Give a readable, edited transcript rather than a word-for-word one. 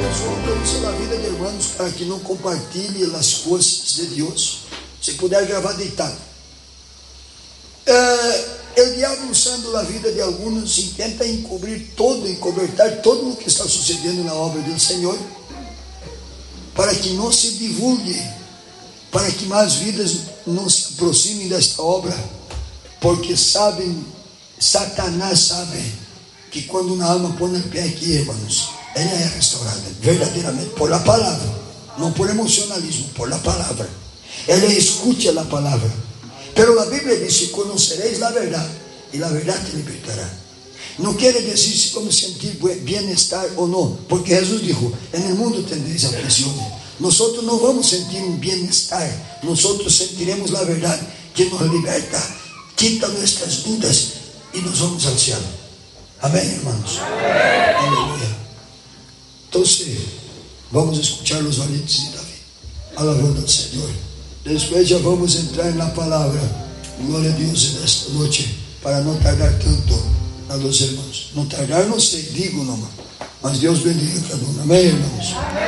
resolve a vida de hermanos para que não compartilhe as coisas de Deus. Se puder gravar deitado. O diabo, usando a vida de alguns, intenta encobertar todo o que está sucedendo na obra do Senhor, para que não se divulgue, para que mais vidas não se aproximem desta obra, porque Satanás sabe que quando uma alma põe em pé aqui, irmãos, ela é restaurada verdadeiramente por a palavra, não por emocionalismo, por a palavra. Ela escute a palavra. Pero a Bíblia diz: conhecereis a verdade, e a verdade te libertará. Não quer dizer se vamos sentir bem-estar ou não, porque Jesus disse: no mundo tereis aflições. Nós não vamos sentir um bem-estar, nós sentiremos a verdade que nos liberta, quita nossas dúvidas e nós vamos ao céu. Amém, irmãos? Amém. Aleluia. Então, vamos escutar os valientes de Davi, alabando ao Senhor. Depois já vamos entrar na palavra. Glória a Deus nesta noite, para não tardar tanto a dos irmãos. Não tardar, não sei, digo não, mas Deus bendiga cada um. Amém, irmãos? Amém.